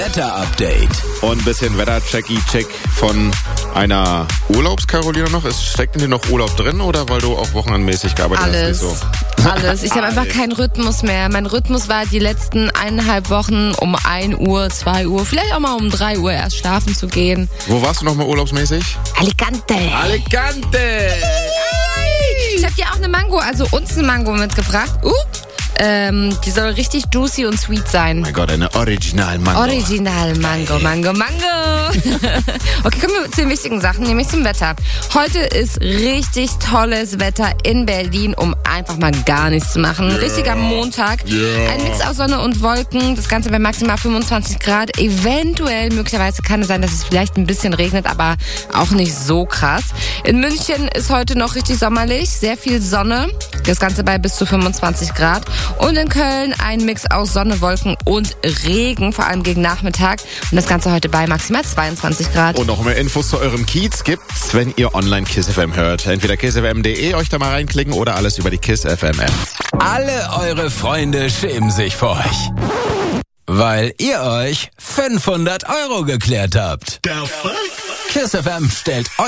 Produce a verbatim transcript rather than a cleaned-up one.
Wetter-Update. Und ein bisschen Wetter-Checky-Check von einer Urlaubs-Carolina noch. Ist, steckt in dir noch Urlaub drin oder weil du auch wochenendmäßig gearbeitet Alles. hast? Nicht so? Alles. Ich habe einfach keinen Rhythmus mehr. Mein Rhythmus war die letzten eineinhalb Wochen um ein Uhr, zwei Uhr, vielleicht auch mal um drei Uhr erst schlafen zu gehen. Wo warst du noch mal urlaubsmäßig? Alicante. Alicante! Ich habe dir auch eine Mango, also uns eine Mango mitgebracht. Uh. Ähm, die soll richtig juicy und sweet sein. Mein Gott, eine Original-Mango. Original Mango, Mango, Mango. Okay, kommen wir zu den wichtigen Sachen, nämlich zum Wetter. Heute ist richtig tolles Wetter in Berlin, um einfach mal gar nichts zu machen. Yeah. Richtiger Montag. Yeah. Ein Mix aus Sonne und Wolken. Das Ganze bei maximal fünfundzwanzig Grad. Eventuell, möglicherweise kann es sein, dass es vielleicht ein bisschen regnet, aber auch nicht so krass. In München ist heute noch richtig sommerlich. Sehr viel Sonne. Das Ganze bei bis zu fünfundzwanzig Grad. Und in Köln ein Mix aus Sonne, Wolken und Regen, vor allem gegen Nachmittag. Und das Ganze heute bei maximal zweiundzwanzig Grad. Und noch mehr Infos zu eurem Kiez gibt's, wenn ihr online KISS F M hört. Entweder kiss f m punkt de euch da mal reinklicken oder alles über die KISS F M App. Alle eure Freunde schämen sich vor euch. Weil ihr euch fünfhundert Euro geklärt habt. Der Fuck? KISS F M stellt euch